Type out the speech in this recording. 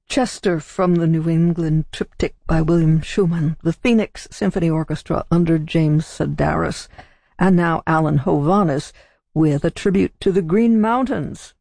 Chester from the New England Triptych by William Schumann, the Phoenix Symphony Orchestra under James Sedaris, and now Alan Hovhaness with a tribute to the Green Mountains